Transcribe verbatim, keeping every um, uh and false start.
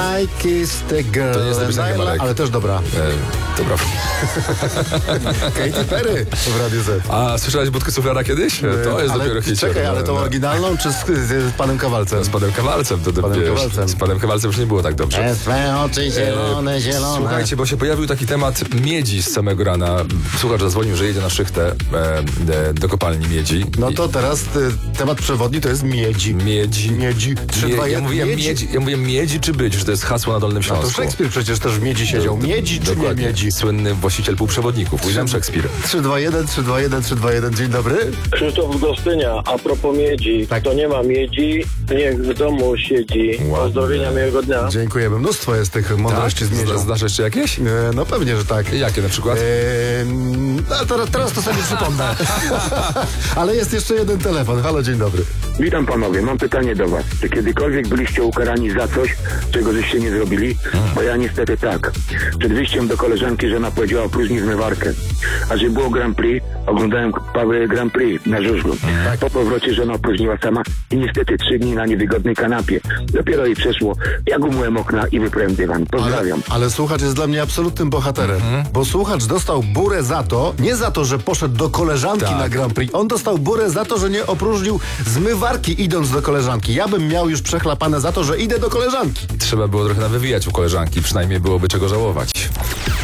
I kissed the girl. To nie jest ta piosenka, Marek. Ale też dobra. E, dobra. Katy Perry w Radiu Z. A słyszałeś Budkę Suflera kiedyś? To jest ale, dopiero hit. Czekaj, ale tą oryginalną czy z, z panem Kawalcem? Z panem Kawalcem. To, to, panem wiesz, Kawalcem. Z panem Kawalcem już nie było tak dobrze. E, swe oczy zielone, E, zielone. Słuchajcie, bo się pojawił taki temat miedzi z samego rana. Słuchacz zadzwonił, że jedzie na szychtę e, e, do kopalni miedzi. No to teraz y, temat przewodni to jest miedzi. Miedzi. Miedzi. trzy, Mie, dwa, ja, jeden, mówię miedzi. miedzi. Ja mówię miedzi czy być, że to jest hasło na Dolnym A Śląsku. to Szekspir przecież też w miedzi siedział. Miedzi czy nie Dokładnie. miedzi? Słynny właściciel półprzewodników, William Shakespeare. trzy dwa jeden, trzy dwa jeden, trzy dwa jeden. Dzień dobry. Krzysztof z Gostynia, a propos miedzi. Tak. Kto nie ma miedzi, niech w domu siedzi. Ładnie. Pozdrowienia miłego dnia. Dziękujemy. Mnóstwo jest tych mądrości z miedzią. Zna- Znasz jeszcze jakieś? E, no pewnie, że tak. Jakie na przykład? E, no, teraz, teraz to sobie przypomnę. Ale jest jeszcze jeden telefon. Halo, dzień dobry. Witam panowie, mam pytanie do was. Czy kiedykolwiek byliście ukarani za coś, czego żeście nie zrobili? Bo ja niestety tak. Przed wyjściem do koleżanki żona powiedziała próżni zmywarkę. A że było Grand Prix, oglądałem Paweł Grand Prix na żużlu. Po powrocie żona opróżniła sama i niestety trzy dni na niewygodnej kanapie. Dopiero jej przeszło. Jak umyłem okna i wyprałem dywan. Pozdrawiam. Ale, ale słuchacz jest dla mnie absolutnym bohaterem. Mhm. Bo słuchacz dostał burę za to, nie za to, że poszedł do koleżanki Tak. na Grand Prix. On dostał burę za to, że nie opróżnił zmywarki idąc do koleżanki. Ja bym miał już przechlapane za to, że idę do koleżanki. Trzeba było trochę nawywijać u koleżanki, przynajmniej byłoby czego żałować.